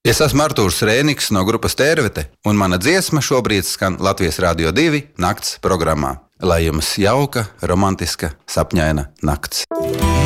Es esmu Artūrs Rēniks no grupas Tērvete, un mana dziesma šobrīd skan Latvijas Radio 2 nakts programmā. Lai jums jauka, romantiska, sapņaina nakts.